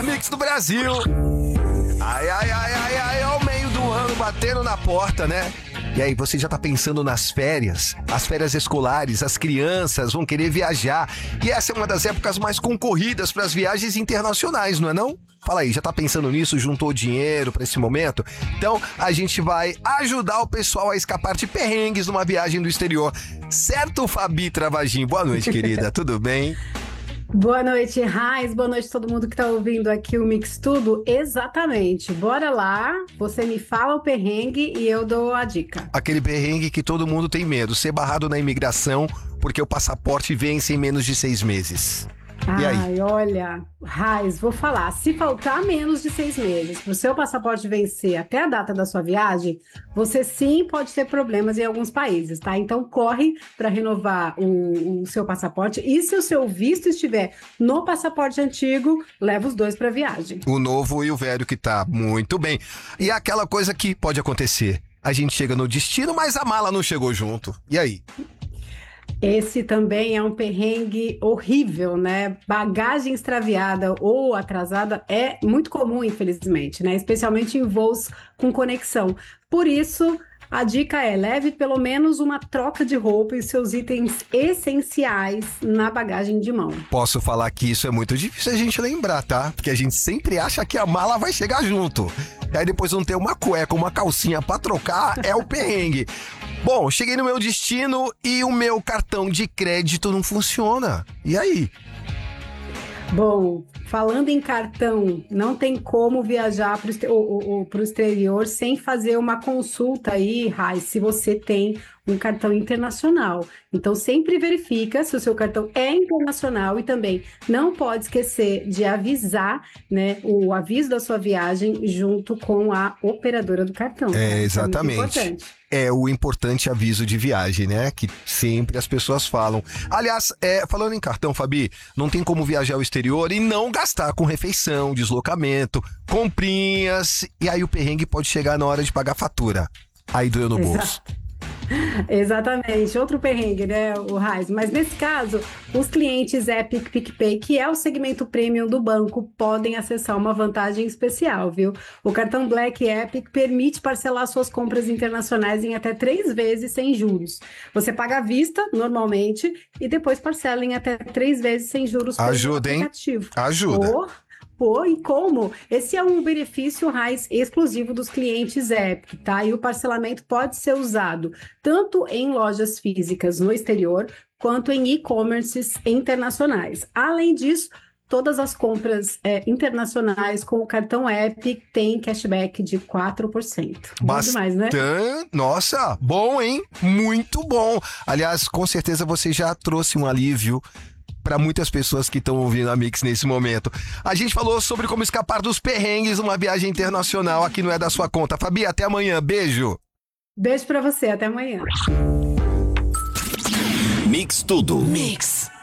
Mix do Brasil. Ai, ao meio do ano batendo na porta, né? E aí, você já tá pensando nas férias? As férias escolares, as crianças vão querer viajar. E essa é uma das épocas mais concorridas para as viagens internacionais, não é não? Fala aí, já tá pensando nisso? Juntou dinheiro para esse momento? Então, a gente vai ajudar o pessoal a escapar de perrengues numa viagem do exterior. Certo, Fabi Travagin? Boa noite, querida. Tudo bem? Boa noite, Raiz. Boa noite a todo mundo que está ouvindo aqui o Mix Tudo. Exatamente. Bora lá. Você me fala o perrengue e eu dou a dica. Aquele perrengue que todo mundo tem medo, ser barrado na imigração porque o passaporte vence em menos de 6 meses. E aí? Ai, olha, Raiz, vou falar. Se faltar menos de 6 meses para o seu passaporte vencer até a data da sua viagem, você sim pode ter problemas em alguns países, tá? Então corre para renovar o seu passaporte. E se o seu visto estiver no passaporte antigo, leva os dois para viagem. O novo e o velho que tá muito bem. E aquela coisa que pode acontecer. A gente chega no destino, mas a mala não chegou junto. E aí? Esse também é um perrengue horrível, né? Bagagem extraviada ou atrasada é muito comum, infelizmente, né? Especialmente em voos com conexão. Por isso, a dica é: leve pelo menos uma troca de roupa e seus itens essenciais na bagagem de mão. Posso falar que isso é muito difícil a gente lembrar, tá? Porque a gente sempre acha que a mala vai chegar junto. E aí depois não ter uma cueca, uma calcinha pra trocar, é o perrengue. Bom, cheguei no meu destino e o meu cartão de crédito não funciona. E aí? Bom, falando em cartão, não tem como viajar para o exterior sem fazer uma consulta aí, Rai, se você tem um cartão internacional. Então, sempre verifica se o seu cartão é internacional e também não pode esquecer de avisar, né, o aviso da sua viagem junto com a operadora do cartão. Exatamente. Isso é muito importante. É o importante aviso de viagem, né? Que sempre as pessoas falam. Aliás, falando em cartão, Fabi, não tem como viajar ao exterior e não gastar com refeição, deslocamento, comprinhas. E aí o perrengue pode chegar na hora de pagar a fatura. Aí doeu no bolso. Exatamente, outro perrengue, né, o Raiz? Mas nesse caso, os clientes Epic PicPay, que é o segmento premium do banco, podem acessar uma vantagem especial, viu? O cartão Black Epic permite parcelar suas compras internacionais em até 3 vezes sem juros. Você paga à vista, normalmente, e depois parcela em até 3 vezes sem juros pelo aplicativo. Ajuda. E como? Esse é um benefício Raiz exclusivo dos clientes Epic, tá? E o parcelamento pode ser usado tanto em lojas físicas no exterior, quanto em e-commerces internacionais. Além disso, todas as compras internacionais com o cartão Epic têm cashback de 4%. Bom demais, né? Nossa, bom, hein? Muito bom. Aliás, com certeza você já trouxe um alívio para muitas pessoas que estão ouvindo a Mix nesse momento. A gente falou sobre como escapar dos perrengues numa viagem internacional. Aqui não é da sua conta. Fabi, até amanhã. Beijo. Beijo para você. Até amanhã. Mix Tudo. Mix.